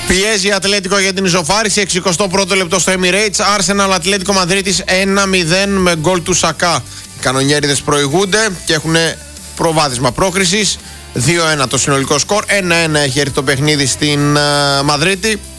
Πιέζει η Ατλέτικο για την ισοφάριση. 61ο λεπτό στο Emirates. Arsenal Ατλέτικο Μαδρίτης 1-0 με γκολ του Σακά. Οι κανονιέριδες προηγούνται και έχουν προβάδισμα πρόκρισης. 2-1 το συνολικό σκορ. 1-1 έχει έρθει το παιχνίδι στην Μαδρίτη.